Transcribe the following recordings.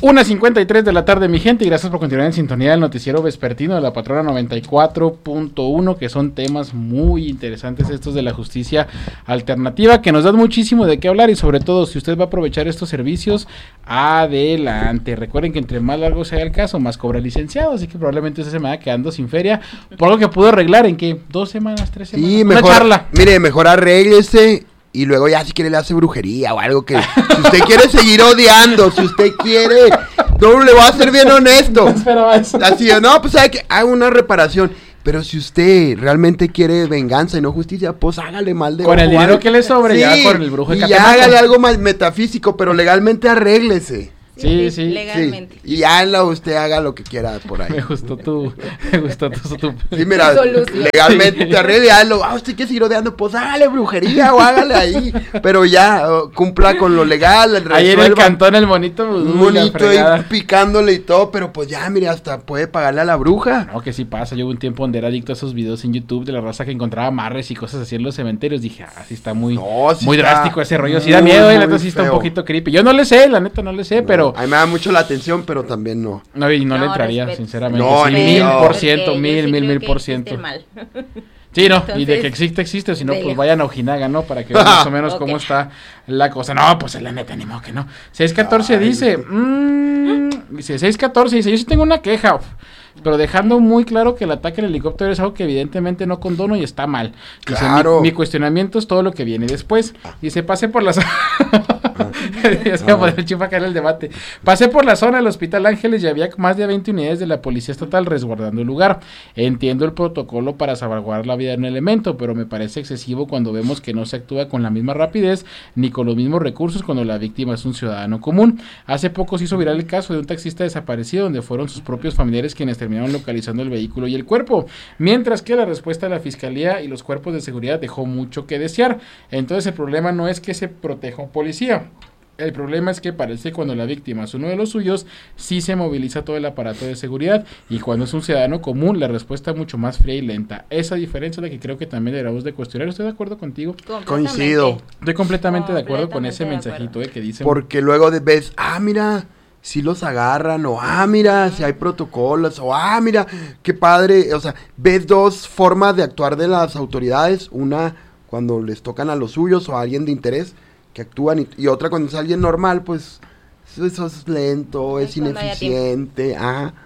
1:53 de la tarde, mi gente, y gracias por continuar en sintonía del noticiero vespertino de la Patrona 94.1, que son temas muy interesantes estos de la justicia alternativa, que nos dan muchísimo de qué hablar, y sobre todo, si usted va a aprovechar estos servicios, adelante. Recuerden que entre más largo sea el caso, más cobra el licenciado, así que probablemente usted se me va quedando sin feria, por algo que pudo arreglar en, ¿qué? 2 semanas, 3 semanas, sí, una mejor, charla. Mire, mejor arréglese. Y luego ya si quiere le hace brujería o algo que... Si usted quiere seguir odiando, si usted quiere... No, le voy a ser bien honesto. No esperaba eso. Así, no, pues sabe que haga una reparación. Pero si usted realmente quiere venganza y no justicia, pues hágale mal de con el dinero algo. que le sobre, Sí, ya con el brujo de y Catemaco. ya hágale algo más metafísico, pero legalmente arréglese. Sí. Legalmente. Sí. Y ya usted haga lo que quiera por ahí. Me gustó tu Sí, mira, Solución. legalmente te arregla, usted quiere seguir odiando, pues hágale brujería o hágale ahí, pero ya, cumpla con lo legal, ahí en el resuelva. cantón el monito Un monito ahí picándole y todo, pero pues ya, mire, hasta puede pagarle a la bruja. No, que sí pasa, yo hubo un tiempo donde era adicto a esos videos en YouTube de la raza que encontraba amarres y cosas así en los cementerios, dije, sí está muy, No, sí muy está drástico ese rollo, sí muy, da miedo, muy la neta sí está un feo. poquito creepy, yo no le sé, la neta no le sé, pero... A mí me da mucho la atención, pero también no. No, y no le No, entraría, respeto. sinceramente, No, sí, ni yo. 1000%, mil por ciento. Sí, no, y de que existe, si no, pues vayan a Ojinaga, ¿no? Para que vean más o menos Ok. cómo está la cosa. No, pues la neta, ni modo que no. 614 dice, dice, 614 dice, yo sí tengo una queja, pero dejando muy claro que el ataque al helicóptero es algo que evidentemente no condono y está mal. Dice, Claro. mi cuestionamiento es todo lo que viene después. Dice, pasé por las... Ya se va a poner el chifa acá en el debate. Pasé por la zona del Hospital Ángeles y había más de 20 unidades de la Policía Estatal resguardando el lugar. Entiendo el protocolo para salvaguardar la vida de un elemento, pero me parece excesivo cuando vemos que no se actúa con la misma rapidez ni con los mismos recursos cuando la víctima es un ciudadano común. Hace poco se hizo viral el caso de un taxista desaparecido donde fueron sus propios familiares quienes terminaron localizando el vehículo y el cuerpo, mientras que la respuesta de la Fiscalía y los cuerpos de seguridad dejó mucho que desear. Entonces el problema no es que se proteja un policía. El problema es que parece que cuando la víctima es uno de los suyos, sí se moviliza todo el aparato de seguridad, y cuando es un ciudadano común, la respuesta es mucho más fría y lenta. Esa diferencia es la que creo que también deberíamos de cuestionar. ¿Estoy de acuerdo contigo? Coincido. Estoy completamente de acuerdo con ese Completamente de mensajito que dice... Porque luego ves, mira, si los agarran, o mira, si hay protocolos, o mira, qué padre. O sea, ves dos formas de actuar de las autoridades. Una, cuando les tocan a los suyos o a alguien de interés, que actúan, y otra cuando es alguien normal, pues eso es lento, es cuando haya ineficiente.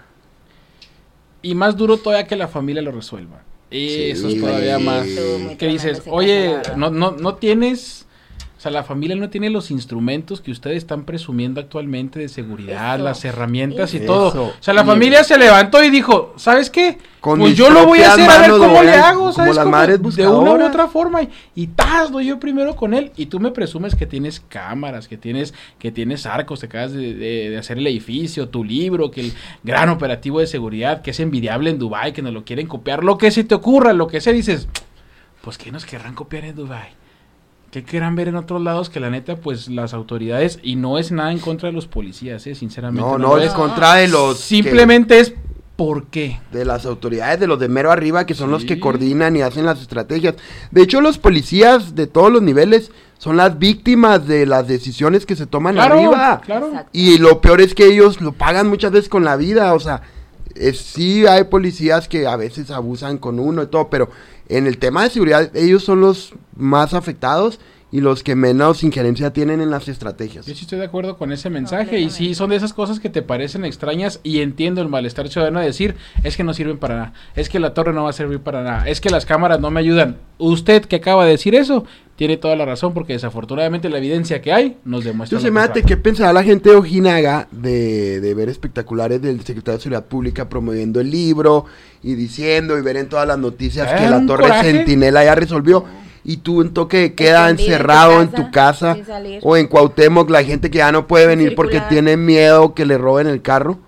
Y más duro todavía que la familia lo resuelva. Eso Sí. es todavía más... Muy Que dices, tremendo ese oye, caso, la verdad. no tienes... O sea, la familia no tiene los instrumentos que ustedes están presumiendo actualmente de seguridad, Eso. las herramientas y Eso. todo. O sea, la Y- familia se levantó y dijo, ¿sabes qué? Con Pues mis yo lo voy a propias hacer, a ver manos lo cómo voy le a- hago, como ¿sabes? las cómo? madres De una u buscadoras. otra forma. Y doy yo primero con él. Y tú me presumes que tienes cámaras, que tienes arcos, te acabas de hacer el edificio, tu libro, que el gran operativo de seguridad, que es envidiable en Dubái, que nos lo quieren copiar, lo que se te ocurra, lo que sea, dices, pues ¿qué nos querrán copiar en Dubái? ¿Qué querrán ver en otros lados? Que la neta, pues las autoridades, y no es nada en contra de los policías, sinceramente. No, lo es es. contra de los... Simplemente es ¿por qué? De las autoridades, de los de mero arriba, que son los que Sí. coordinan y hacen las estrategias. De hecho, los policías de todos los niveles son las víctimas de las decisiones que se toman arriba. Claro. Exacto. Y lo peor es que ellos lo pagan muchas veces con la vida, o sea, sí hay policías que a veces abusan con uno y todo, pero en el tema de seguridad ellos son los más afectados y los que menos injerencia tienen en las estrategias. Yo sí estoy de acuerdo con ese mensaje, y sí son de esas cosas que te parecen extrañas, y entiendo el malestar ciudadano de decir, es que no sirven para nada, es que la torre no va a servir para nada, es que las cámaras no me ayudan. Usted que acaba de decir eso, tiene toda la razón, porque desafortunadamente la evidencia que hay nos demuestra. Entonces, lo mate, contrario. ¿qué pensará la gente de Ojinaga de ver espectaculares del secretario de Seguridad Pública promoviendo el libro y diciendo y ver en todas las noticias que la un Torre coraje. Centinela ya resolvió? Y tú en toque de queda Escondido encerrado en en tu tu casa, sin salir. o en Cuauhtémoc, la gente que ya no puede venir porque Circular. tiene miedo que le roben el carro.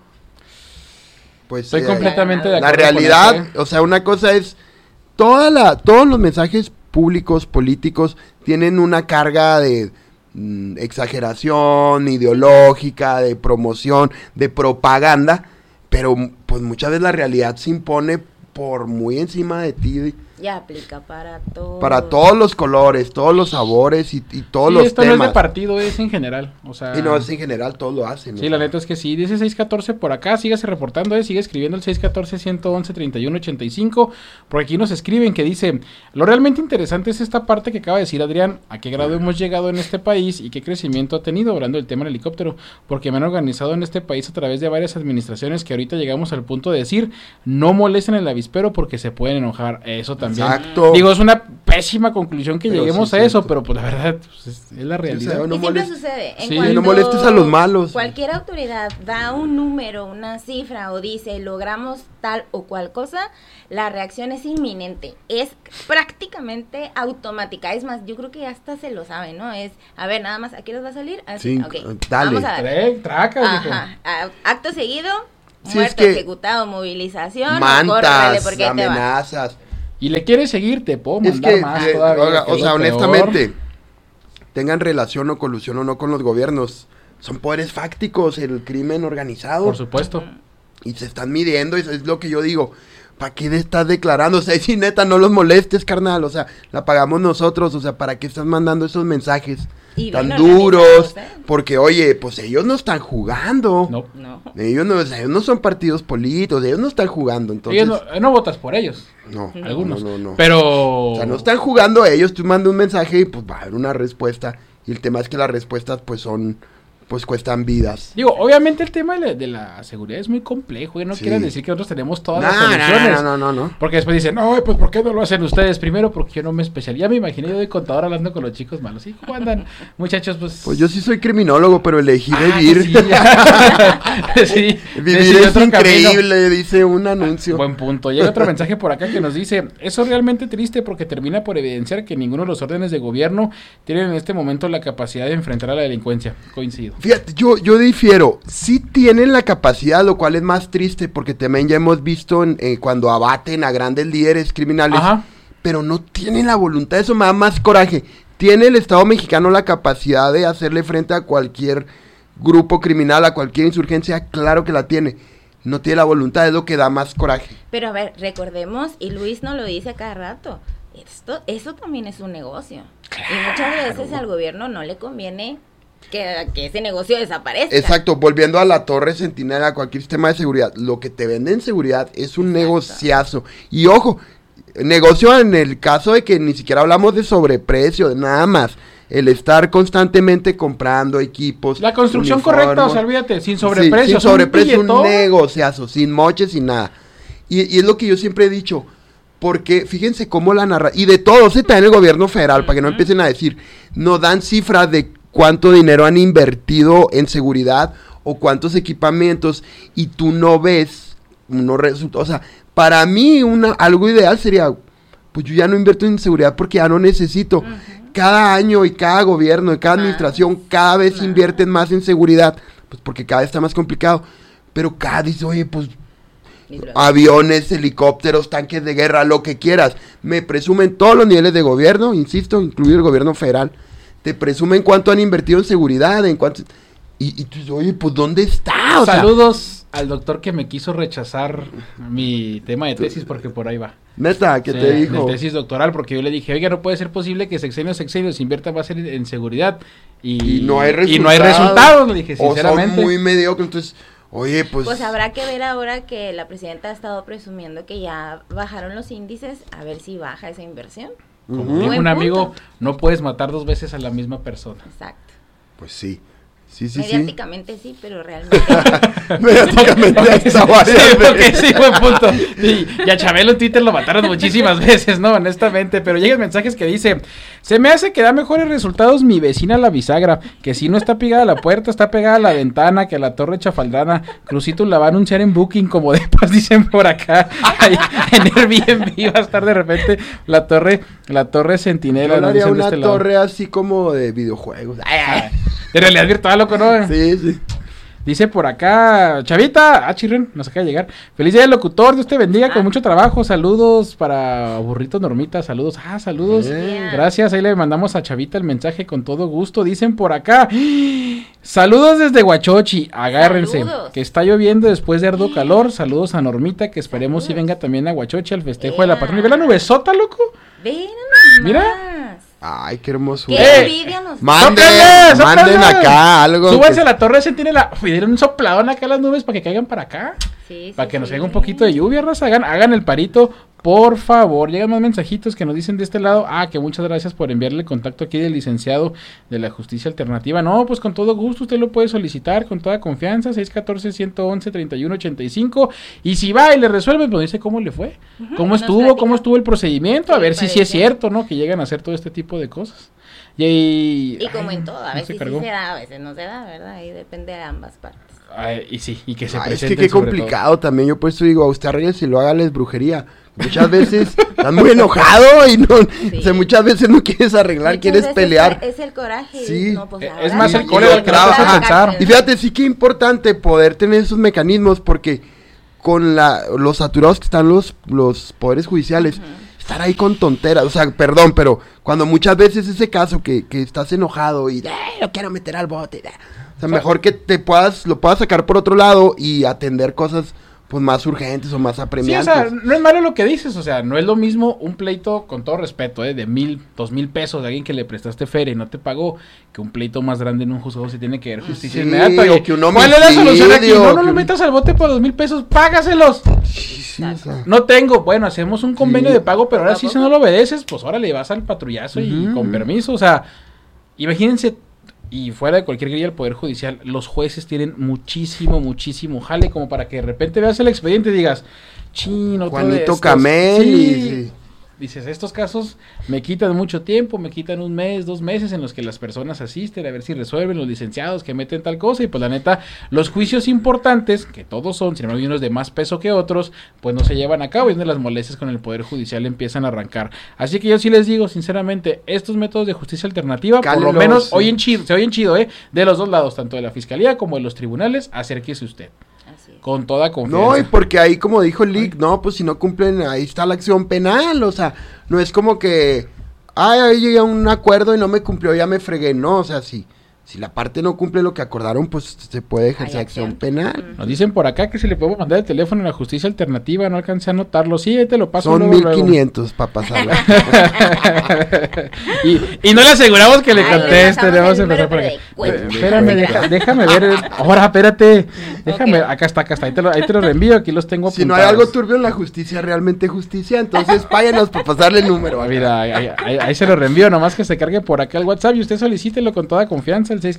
Pues Estoy completamente de la acuerdo con realidad, eso, o sea, una cosa es todos los mensajes públicos, políticos, tienen una carga de exageración ideológica, de promoción, de propaganda, pero pues muchas veces la realidad se impone por muy encima de ti Ya aplica para todo. Para todos los colores, todos los sabores y todos Sí, los esto temas. no es de partido, es en general, o sea... Y no, es en general, todos lo hacen. Sí, la neta es que sí, dice 614 por acá, sígase reportando, sigue escribiendo el 614-111-3185, por aquí nos escriben que dice, lo realmente interesante es esta parte que acaba de decir Adrián, a qué grado hemos llegado en este país y qué crecimiento ha tenido, hablando del tema del helicóptero, porque me han organizado en este país a través de varias administraciones que ahorita llegamos al punto de decir, no molesten el avispero porque se pueden enojar, eso también. Exacto. Digo, es una pésima conclusión que Pero lleguemos sí, a eso, cierto. pero pues la verdad pues, es la realidad. o sea, Y no siempre molest- sucede. En Sí, cuanto no molestes a los malos. Cualquier autoridad da un número, una cifra o dice logramos tal o cual cosa, la reacción es inminente. Es prácticamente automática. Es más, yo creo que hasta se lo sabe, ¿no? Es, a ver, nada más, ¿a qué hora va a salir? Sí, Ok, dale. vamos a ver. Tracas, dijo. Ajá. Acto seguido, Sí, muerto, es que ejecutado, movilización, Mantas, córrele, porque ahí te vas. amenazas. Y le quieres seguir, te puedo Es mandar que, más todavía. oiga, que o es sea, lo peor. honestamente, tengan relación o colusión o no con los gobiernos, son poderes fácticos, el crimen organizado. Por supuesto. Y se están midiendo, y eso es lo que yo digo. ¿Para qué estás declarando? O sea, si neta, no los molestes, carnal. O sea, la pagamos nosotros. O sea, ¿para qué estás mandando esos mensajes Y tan bien duros? organizados, ¿eh? Porque, oye, pues ellos no están jugando. No. No. Ellos no, o sea, ellos no son partidos políticos, ellos no están jugando. Entonces, Ellos no votas por ellos, no, algunos. no. Pero... O sea, no están jugando ellos, tú mandas un mensaje y pues va a haber una respuesta. Y el tema es que las respuestas pues son, pues cuestan vidas. Digo, obviamente el tema de la seguridad es muy complejo. Y no Sí. quieren decir que nosotros tenemos todas No, las soluciones. no. Porque después dicen, no, pues ¿por qué no lo hacen ustedes? Primero, porque yo no me especializo. Ya me imaginé yo de contador hablando con los chicos malos. ¿Y cómo andan, muchachos? Pues yo sí soy criminólogo, pero elegí vivir. Sí, sí, Vivir decidí es otro camino. increíble, dice un anuncio. Buen punto. Llega otro mensaje por acá que nos dice, eso es realmente triste porque termina por evidenciar que ninguno de los órdenes de gobierno tienen en este momento la capacidad de enfrentar a la delincuencia. Coincido. Fíjate, yo difiero. Sí tienen la capacidad, lo cual es más triste porque también ya hemos visto cuando abaten a grandes líderes criminales, Ajá. pero no tienen la voluntad. Eso me da más coraje. ¿Tiene el Estado mexicano la capacidad de hacerle frente a cualquier grupo criminal, a cualquier insurgencia? Claro que la tiene. No tiene la voluntad, es lo que da más coraje. Pero a ver, recordemos, y Luis nos lo dice a cada rato, eso también es un negocio. Y muchas veces al gobierno no le conviene que ese negocio desaparezca. Exacto, volviendo a la torre centinela, a cualquier sistema de seguridad, lo que te vende en seguridad es un negociazo. Y ojo, negocio en el caso de que ni siquiera hablamos de sobreprecio, de nada más. El estar constantemente comprando equipos. La construcción uniformes. correcta, o sea, olvídate, sin Sí, sobreprecio. sin sobreprecio, un billetón. negociazo, sin moches, sin nada. Y es lo que yo siempre he dicho. Porque fíjense cómo la narra. Y de todo se está en el gobierno federal, para que no empiecen a decir. No dan cifras de cuánto dinero han invertido en seguridad o cuántos equipamientos. Y tú no ves unos resultados. O sea, para mí algo ideal sería. Pues yo ya no invierto en seguridad porque ya no necesito. Cada año y cada gobierno y cada administración cada vez invierten más en seguridad. Pues porque cada vez está más complicado. Pero cada dice, oye, pues aviones, helicópteros, tanques de guerra, lo que quieras. Me presumen todos los niveles de gobierno, insisto, incluido el gobierno federal. Te presumen cuánto han invertido en seguridad, en cuánto... Y tú dices, oye, pues ¿dónde está? O sea, Saludos al doctor que me quiso rechazar mi tema de tesis porque por ahí va. neta, ¿qué Sí, te dijo? de tesis doctoral, porque yo le dije, oiga, no puede ser posible que sexenio invierta más en seguridad y no hay resultados. y no hay resultados, le dije, O sinceramente. son muy mediocres, entonces, oye, pues... Pues habrá que ver ahora que la presidenta ha estado presumiendo que ya bajaron los índices, a ver si baja esa inversión. Como Ujú. dijo Buen un amigo, punto. no puedes matar dos veces a la misma persona. Exacto. Pues sí. Sí. Mediáticamente sí, pero realmente Mediáticamente está Sí, variable. porque sí, buen punto. Y a Chabelo en Twitter lo mataron muchísimas veces, ¿no? Honestamente, pero llegan mensajes que dice, se me hace que da mejores resultados mi vecina la bisagra, que si no está pegada a la puerta, está pegada a la ventana, que a la torre chafaldrana, Crucito la va a anunciar en Booking como de paz, dicen por acá, ahí, en Airbnb va a estar de repente la torre Centinela. Yo le nos haría dicen de una este lado. torre así como de videojuegos. De realidad virtual, loco, ¿no? Sí. Dice por acá, Chavita, Chirren, nos acaba de llegar. Feliz día del locutor, Dios te bendiga con mucho trabajo. Saludos para Burrito Normita, saludos. Saludos. Bien. Gracias, ahí le mandamos a Chavita el mensaje con todo gusto. Dicen por acá, Saludos desde Huachochi, agárrense, Saludos. que está lloviendo después de arduo calor. Saludos a Normita, que esperemos si venga también a Huachochi al festejo de la patrona. ¿Y ve la nubesota, loco? Ven nomás. Mira. Ay, qué hermosura. Qué envidia nos Manden, ¡Sóplenle, manden sóplenle! acá algo. Súbanse a la torre sentinela. Pidieron un sopladón acá a las nubes para que caigan para acá. Sí, Para sí, que nos sí. caiga un poquito de lluvia, raza. Hagan el parito, por favor. Llegan más mensajitos que nos dicen de este lado. Que muchas gracias por enviarle el contacto aquí del licenciado de la Justicia Alternativa. No, pues con todo gusto usted lo puede solicitar con toda confianza. 614-111-3185. Y si va y le resuelve, pues dice cómo le fue. Cómo nos estuvo, platica. cómo estuvo el procedimiento. A Sí, ver si sí es parece. cierto, ¿no? Que llegan a hacer todo este tipo de cosas. Y como en todo, a no veces se sí cargó. se da, a veces no se da, ¿verdad? Ahí depende de ambas partes. Y sí, y que se Ay, es presenten que qué sobre todo. complicado también. Yo por eso digo, a usted arregles y lo hágales brujería. Muchas veces estás muy enojado y no, o sea, muchas veces no quieres arreglar, Muchas quieres veces pelear. Es el coraje. Sí. No, pues, Es ahora más el no cólera quiero que no te hace trabajar. pensar. Y fíjate, sí que es importante poder tener esos mecanismos porque con los saturados que están los poderes judiciales, estar ahí con tonteras, o sea, perdón, pero cuando muchas veces ese caso que estás enojado y lo quiero meter al bote, o sea, mejor que lo puedas sacar por otro lado y atender cosas pues más urgentes o más Sí, o apremiantes. sea, no es malo lo que dices, o sea, no es lo mismo un pleito, con todo respeto, de 1,000, 2,000 pesos de alguien que le prestaste feria y no te pagó, que un pleito más grande en un juzgado se tiene que ver justicia Sí, inmediata. o que un ¿Cuál es la solución aquí? homicidio, No que lo un- metas al bote por 2,000 pesos, págaselos. Sí, o sea, No tengo, bueno, hacemos un convenio Sí. de pago, pero ahora sí si no lo obedeces, pues órale, vas al patrullazo y Ujú. con permiso, o sea, imagínense. Y fuera de cualquier grilla del Poder Judicial, los jueces tienen muchísimo jale como para que de repente veas el expediente y digas, chino, Juanito Camel y- Dices, estos casos me quitan mucho tiempo, me quitan 1 mes, 2 meses en los que las personas asisten a ver si resuelven, los licenciados que meten tal cosa, y pues la neta, los juicios importantes, que todos son, sin embargo hay unos de más peso que otros, pues no se llevan a cabo y es donde las molestias con el Poder Judicial empiezan a arrancar. Así que yo sí les digo, sinceramente, estos métodos de justicia alternativa, por lo Cálelos, menos sí. se oyen chido, de los dos lados, tanto de la Fiscalía como de los tribunales, acérquese usted, Así es. con toda confianza. No, y porque ahí, como dijo el Lick, no, pues si no cumplen, ahí está la acción penal, o sea, no es como que, ahí llegué a un acuerdo y no me cumplió, ya me fregué, no, o sea, si la parte no cumple lo que acordaron, pues se puede ejercer Hay acción acción. penal. Nos dicen por acá que si le podemos mandar el teléfono a la justicia alternativa, no alcancé a anotarlo. Sí, ahí te lo paso. Son luego, luego. 1,500 para pasarla. y no le aseguramos que le Ay, le conteste. pasamos Le vamos a el empezar por número acá. de cuenta. Espérame, déjame ver. Ahora, espérate. Déjame, Ok. acá está. Ahí te lo reenvío. Aquí los tengo Si no hay apuntados. algo turbio en la justicia, realmente justicia, entonces páyanos para pasarle el número. Mira, ahí se lo reenvío, nomás que se cargue por acá el WhatsApp y usted solicítelo con toda confianza, el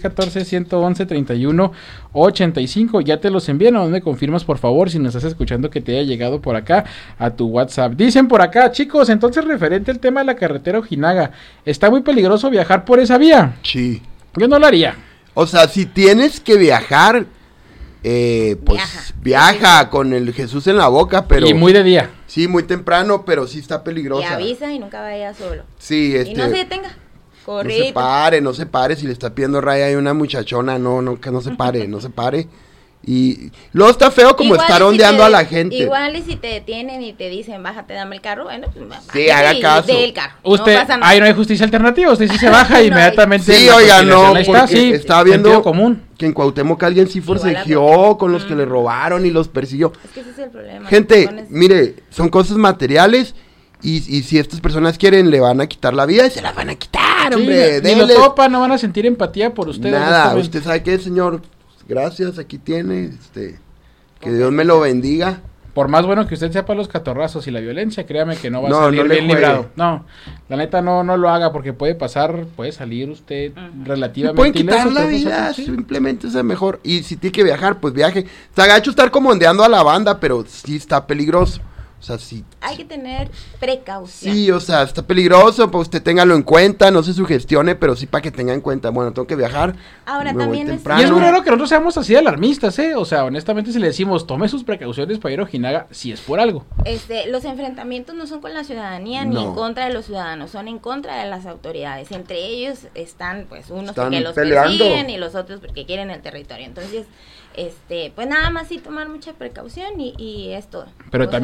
614-111-3185, ya te los envían, a donde confirmas por favor, si nos estás escuchando que te haya llegado por acá a tu WhatsApp. Dicen por acá, chicos, entonces referente al tema de la carretera Ojinaga, ¿está muy peligroso viajar por esa vía? Sí. Yo no lo haría. O sea, si tienes que viajar, pues viaja con el Jesús en la boca, pero... Y muy de día. Sí, muy temprano, pero sí está Y peligrosa. avisa y nunca vaya solo. Sí, Y no se detenga. no se Correcto. no se pare, si le está pidiendo raya hay una muchachona, que no se pare, no se pare. Y luego está feo como Igual estar y si ondeando te- a la gente. Igual y si te detienen y te dicen, bájate, dame el carro, bueno, pues Sí, bájate haga y caso. dé el carro. Usted, no pasa nada. ahí no hay justicia alternativa, usted sí se baja No, inmediatamente. Sí, la oiga, conciliación no, ahí porque está, sí, estaba sentido viendo común. que en Cuauhtémoc alguien sí Igual forcejeó con los que le robaron y los persiguió. Es que ese es el problema. Gente, Pones- mire, son cosas materiales y si estas personas quieren, le van a quitar la vida y se la van a quitar, Sí, hombre. ni lo Dele. topa, no van a sentir empatía por usted. Nada, honestamente. usted sabe qué, señor. Gracias, aquí tiene, que Dios me lo bendiga. Por más bueno que usted sepa los catorrazos y la violencia, créame que no va a No, salir no le bien juegue. librado. No, la neta no lo haga porque puede salir usted Ujú. Le relativamente pueden quitar ileso, la pero vida, nosotros sí. simplemente es mejor. Y si tiene que viajar, pues viaje. Está gacho estar como ondeando a la banda, pero sí está peligroso. O sea, sí. Hay que tener precaución. Sí, o sea, está peligroso, pues usted téngalo en cuenta, no se sugestione, pero sí para que tenga en cuenta, bueno, tengo que viajar. Ahora, me voy también es- temprano. Y es muy raro que nosotros seamos así alarmistas, O sea, honestamente si le decimos, tome sus precauciones para ir a Ojinaga, si es por algo. Los enfrentamientos no son con la ciudadanía ni No. en contra de los ciudadanos, son en contra de las autoridades. Entre ellos están, pues, unos Están porque los peleando. persiguen y los otros porque quieren el territorio. Entonces, pues nada más sí tomar mucha precaución y es todo. Pero O también sea, ya basta,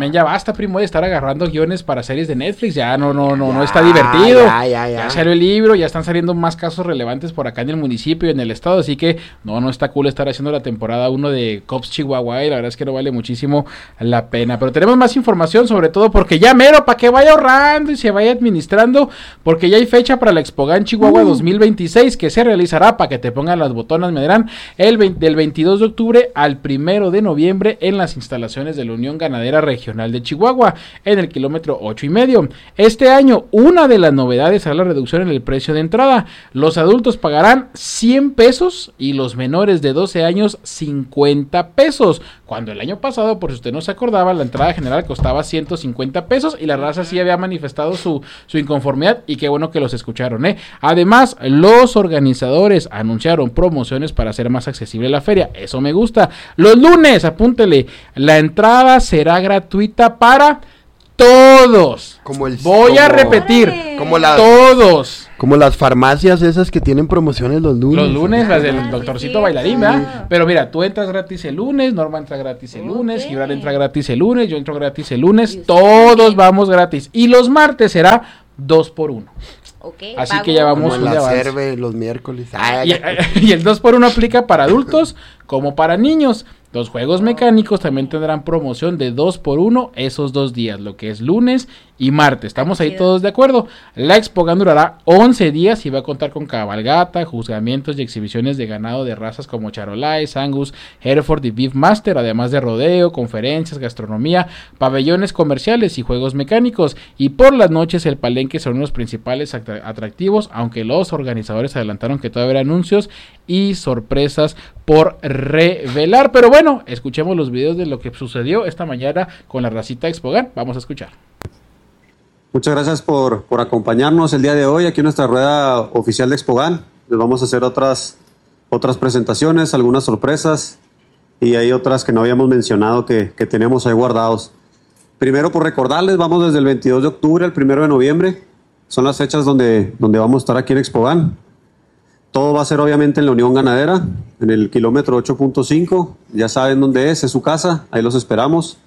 basta, primo, de estar agarrando guiones para series de Netflix, ya no está divertido. Ya salió el libro, ya están saliendo más casos relevantes por acá en el municipio y en el estado, así que no está cool estar haciendo la temporada 1 de Cops Chihuahua, y la verdad es que no vale muchísimo la pena. Pero tenemos más información, sobre todo porque ya mero, para que vaya ahorrando y se vaya administrando, porque ya hay fecha para la Expogan Chihuahua 2026, que se realizará, para que te pongan las botonas, me dirán, del 22 de octubre al 1 de noviembre en las instalaciones de la Unión Ganadera Regional de Chihuahua, en el kilómetro 8.5. Este año, una de las novedades será la reducción en el precio de entrada. Los adultos pagarán 100 pesos y los menores de 12 años 50 pesos. Cuando el año pasado, por si usted no se acordaba, la entrada general costaba 150 pesos y la raza sí había manifestado su inconformidad, y qué bueno que los escucharon, ¿eh? Además, los organizadores anunciaron promociones para hacer más accesible la feria. Eso me gusta. Los lunes, apúntele, la entrada será gratuita para todos. Voy a repetir, todos. Como las farmacias esas que tienen promociones los lunes. Los lunes, las del doctorcito bailarín, ¿verdad? Pero mira, tú entras gratis el lunes, Norma entra gratis el lunes, Gibran entra gratis el lunes, yo entro gratis el lunes, todos vamos gratis. Y los martes será 2x1. Así que ya vamos a la cerve los miércoles. Y el 2x1 aplica para adultos como para niños. Los juegos mecánicos también tendrán promoción de 2x1 esos 2 días, lo que es lunes y martes. ¿Estamos ahí todos de acuerdo? La Expogan durará 11 días y va a contar con cabalgata, juzgamientos y exhibiciones de ganado de razas como Charolais, Angus, Hereford y Beefmaster, además de rodeo, conferencias, gastronomía, pabellones comerciales y juegos mecánicos. Y por las noches el palenque son los principales atractivos, aunque los organizadores adelantaron que todavía habrá anuncios y sorpresas por revelar. Pero bueno, escuchemos los videos de lo que sucedió esta mañana con la racita Expogan. Vamos a escuchar. Muchas gracias por acompañarnos el día de hoy aquí en nuestra rueda oficial de Expogan. Les vamos a hacer otras presentaciones, algunas sorpresas, y hay otras que no habíamos mencionado que tenemos ahí guardados. Primero, por recordarles, vamos desde el 22 de octubre al 1 de noviembre. Son las fechas donde vamos a estar aquí en Expogan. Todo va a ser obviamente en la Unión Ganadera, en el kilómetro 8.5. Ya saben dónde es su casa, ahí los esperamos.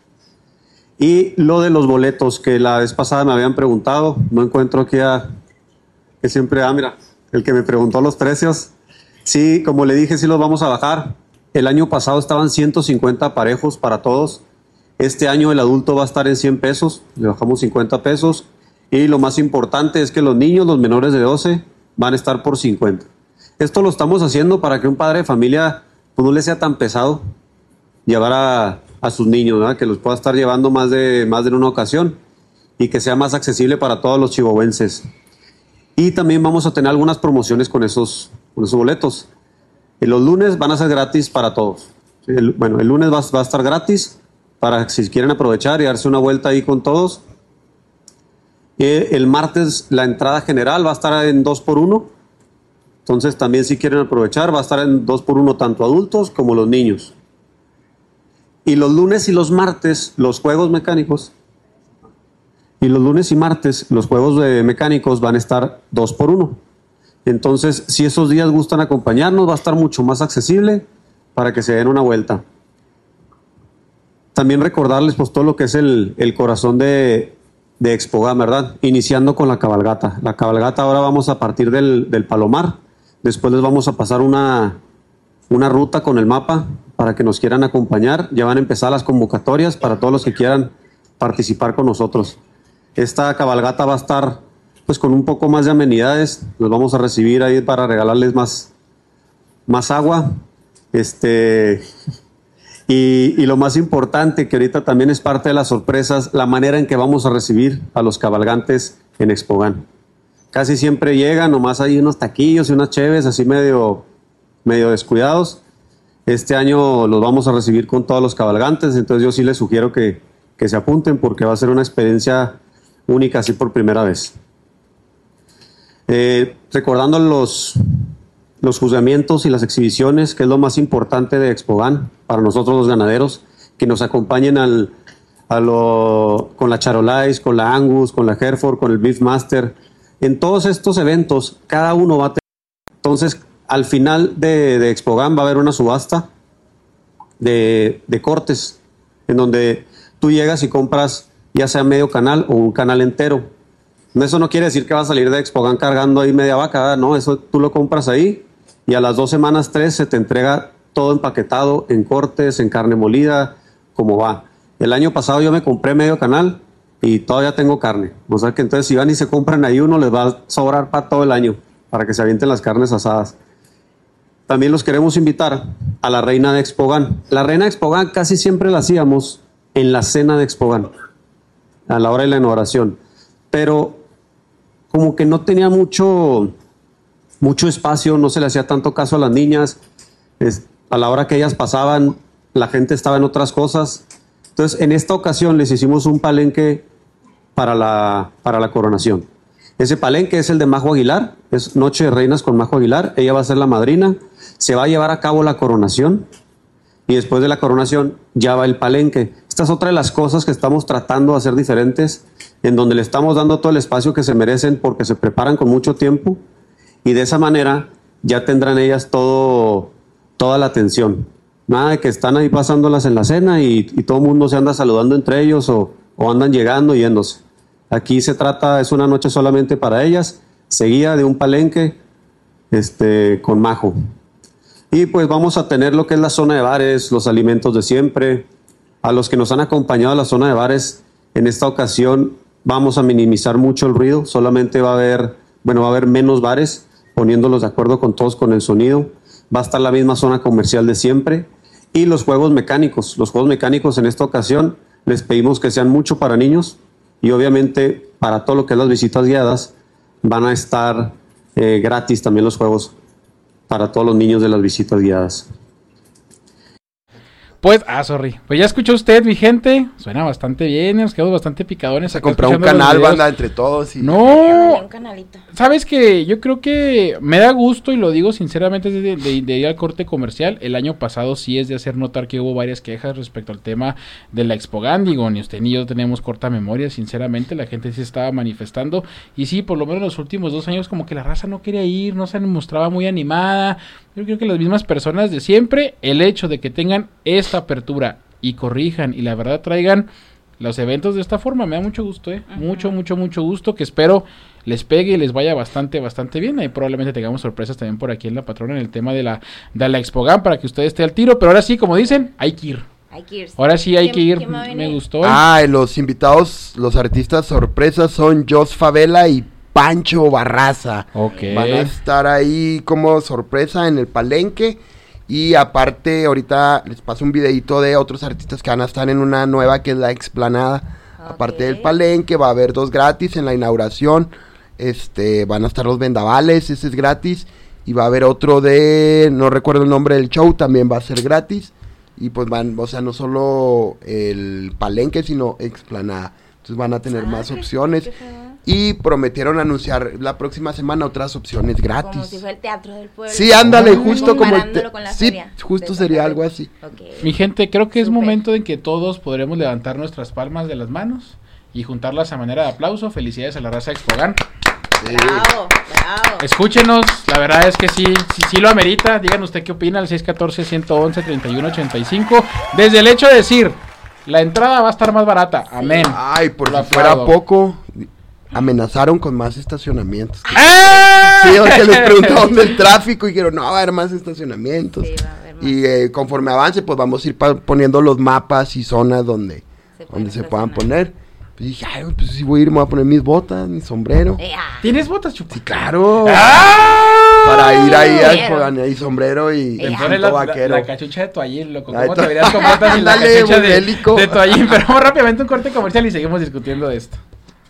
Y lo de los boletos, que la vez pasada me habían preguntado, no encuentro aquí que siempre, mira, el que me preguntó los precios. Sí, como le dije, sí los vamos a bajar. El año pasado estaban 150 parejos para todos. Este año el adulto va a estar en 100 pesos, le bajamos 50 pesos. Y lo más importante es que los niños, los menores de 12, van a estar por 50. Esto lo estamos haciendo para que un padre de familia pues, no le sea tan pesado llevar a sus niños, ¿verdad? Que los pueda estar llevando más de una ocasión y que sea más accesible para todos los chihuahuenses. Y también vamos a tener algunas promociones con esos boletos. Y los lunes van a ser gratis para todos. El lunes va a estar gratis para si quieren aprovechar y darse una vuelta ahí con todos. El martes la entrada general va a estar en 2x1. Entonces también si quieren aprovechar va a estar en 2x1 tanto adultos como los niños. Y los lunes y los martes los juegos mecánicos. Y los lunes y martes los juegos mecánicos van a estar 2x1. Entonces si esos días gustan acompañarnos va a estar mucho más accesible para que se den una vuelta. También recordarles pues todo lo que es el corazón de Expogan, ¿verdad? Iniciando con la cabalgata. La cabalgata ahora vamos a partir del Palomar. Después les vamos a pasar una ruta con el mapa para que nos quieran acompañar. Ya van a empezar las convocatorias para todos los que quieran participar con nosotros. Esta cabalgata va a estar pues con un poco más de amenidades. Los vamos a recibir ahí para regalarles más agua. Y lo más importante, que ahorita también es parte de las sorpresas, la manera en que vamos a recibir a los cabalgantes en Expogan. Casi siempre llegan, nomás hay unos taquillos y unas cheves así medio descuidados. Este año los vamos a recibir con todos los cabalgantes, entonces yo sí les sugiero que se apunten porque va a ser una experiencia única así por primera vez. Recordando los juzgamientos y las exhibiciones, que es lo más importante de Expogan para nosotros los ganaderos, que nos acompañen con la Charolais, con la Angus, con la Hereford, con el Beefmaster. En todos estos eventos, cada uno va a tener. Entonces, al final de Expogan va a haber una subasta de cortes, en donde tú llegas y compras ya sea medio canal o un canal entero. Eso no quiere decir que va a salir de Expogan cargando ahí media vaca, ¿verdad? No, eso tú lo compras ahí y a las 2 semanas, 3, se te entrega todo empaquetado en cortes, en carne molida, como va. El año pasado yo me compré medio canal y todavía tengo carne. O sea que entonces si van y se compran ahí uno, les va a sobrar para todo el año, para que se avienten las carnes asadas. También los queremos invitar a la Reina de Expogan. La Reina de Expogan casi siempre la hacíamos en la cena de Expogan, a la hora de la inauguración. Pero como que no tenía mucho espacio, no se le hacía tanto caso a las niñas. A la hora que ellas pasaban, la gente estaba en otras cosas. Entonces, en esta ocasión les hicimos un palenque para la coronación. Ese palenque es el de Majo Aguilar, es Noche de Reinas con Majo Aguilar. Ella va a ser la madrina. Se va a llevar a cabo la coronación y después de la coronación ya va el palenque. Esta es otra de las cosas que estamos tratando de hacer diferentes, en donde le estamos dando todo el espacio que se merecen porque se preparan con mucho tiempo y de esa manera ya tendrán ellas toda la atención. Nada de que están ahí pasándolas en la cena y todo el mundo se anda saludando entre ellos o andan llegando y yéndose. Aquí se trata, es una noche solamente para ellas, seguida de un palenque con Majo. Y pues vamos a tener lo que es la zona de bares, los alimentos de siempre. A los que nos han acompañado a la zona de bares, en esta ocasión vamos a minimizar mucho el ruido, solamente va a haber menos bares, poniéndolos de acuerdo con todos con el sonido. Va a estar la misma zona comercial de siempre. Y los juegos mecánicos. Los juegos mecánicos en esta ocasión les pedimos que sean mucho para niños y obviamente para todo lo que es las visitas guiadas van a estar gratis también los juegos para todos los niños de las visitas guiadas. Pues ya escuchó usted, mi gente, suena bastante bien, nos quedamos bastante picadones. Se compró un canal, banda, entre todos. Y... No, un canalito. Sabes que yo creo que me da gusto y lo digo sinceramente de ir al corte comercial. El año pasado sí es de hacer notar que hubo varias quejas respecto al tema de la Expogan. Digo, ni usted ni yo tenemos corta memoria, sinceramente, la gente sí estaba manifestando. Y sí, por lo menos los últimos 2 años como que la raza no quería ir, no se mostraba muy animada. Yo creo que las mismas personas de siempre, el hecho de que tengan esta apertura y corrijan y la verdad traigan los eventos de esta forma, me da mucho gusto, mucho gusto, que espero les pegue y les vaya bastante bien. Ahí probablemente tengamos sorpresas también por aquí en La Patrona en el tema de la Expogan para que usted esté al tiro, pero ahora sí, como dicen, hay que ir. Ahora sí hay que ir, me gustó. Los invitados, los artistas sorpresas son Jos Favela y Pancho Barraza. Okay. Van a estar ahí como sorpresa en el palenque. Y aparte, ahorita les paso un videito de otros artistas que van a estar en una nueva que es La Explanada. Okay. Aparte del palenque, va a haber 2 gratis en la inauguración. Van a estar los vendavales, ese es gratis. Y va a haber otro no recuerdo el nombre del show, también va a ser gratis. Y pues no solo el palenque, sino Explanada. Entonces van a tener más opciones. Y prometieron anunciar la próxima semana otras opciones gratis. Como si fuera el Teatro del Pueblo. Sí, ándale, justo como sí, justo sería algo así. Okay. Mi gente, creo que es momento en que todos podremos levantar nuestras palmas de las manos y juntarlas a manera de aplauso. Felicidades a la raza de Expogan. Sí. Bravo. Escúchenos, la verdad es que sí lo amerita. Digan usted qué opina al 614-111-3185. Desde el hecho de decir, la entrada va a estar más barata. Amén. Ay, por si fuera poco... Amenazaron con más estacionamientos. ¡Ah! Sí, porque les preguntaron del tráfico y dijeron, no, va a haber más estacionamientos. Sí, va a haber más. Y conforme avance, pues vamos a ir poniendo los mapas y zonas donde se puedan poner. Pues dije, pues sí voy a ir, me voy a poner mis botas, mi sombrero. ¿Tienes botas, Chupa? Sí, claro. ¡Ah! Para ir ahí al sombrero y la cachucha de toallín, loco. ¿Cómo te verías con botas y la cachucha de toallín? Pero vamos rápidamente un corte comercial y seguimos discutiendo de esto.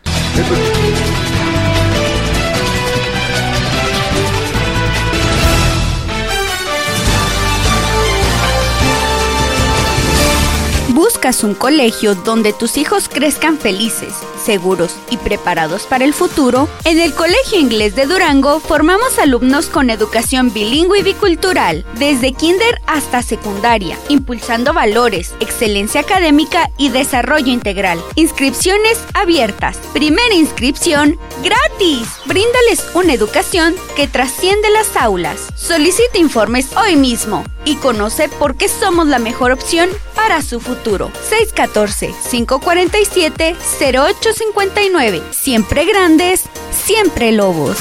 ¿Buscas un colegio donde tus hijos crezcan felices, seguros y preparados para el futuro? En el Colegio Inglés de Durango formamos alumnos con educación bilingüe y bicultural, desde kinder hasta secundaria, impulsando valores, excelencia académica y desarrollo integral. Inscripciones abiertas. Primera inscripción gratis. Bríndales una educación que trasciende las aulas. Solicita informes hoy mismo y conoce por qué somos la mejor opción para su futuro. 614-547-0859. Siempre grandes, siempre Lobos.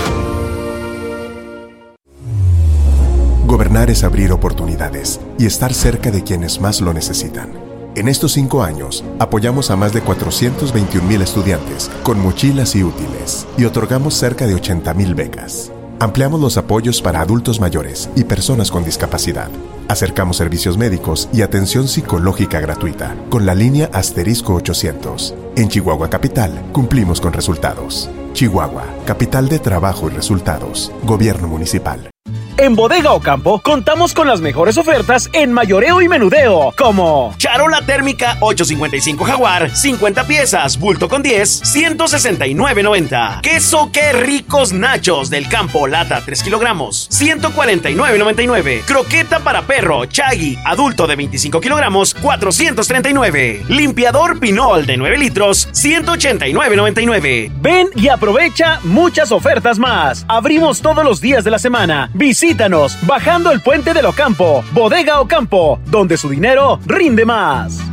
Gobernar es abrir oportunidades y estar cerca de quienes más lo necesitan. En estos 5 años, apoyamos a más de 421,000 estudiantes con mochilas y útiles y otorgamos cerca de 80,000 becas. Ampliamos los apoyos para adultos mayores y personas con discapacidad. Acercamos servicios médicos y atención psicológica gratuita con la línea *800. En Chihuahua Capital, cumplimos con resultados. Chihuahua, capital de trabajo y resultados. Gobierno municipal. En Bodega Ocampo contamos con las mejores ofertas en mayoreo y menudeo, como charola térmica 855 Jaguar, 50 piezas, bulto con 10, 169.90. Queso Qué Ricos Nachos del Campo, lata 3 kilogramos, 149.99. Croqueta para perro Chagui, adulto de 25 kilogramos, 439. Limpiador Pinol de 9 litros, 189.99. Ven y aprovecha muchas ofertas más. Abrimos todos los días de la semana. Visítanos bajando el puente del Ocampo. Bodega Ocampo, donde su dinero rinde más.